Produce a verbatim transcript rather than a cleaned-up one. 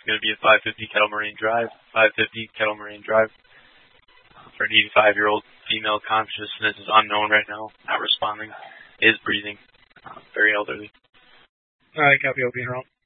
going to be at five fifty Kettle Moraine Drive. five fifty Kettle Moraine Drive. Uh, for an eighty-five-year-old female, consciousness is unknown right now. Not responding. Is breathing. Uh, very elderly. Alright, copy. I'll be around.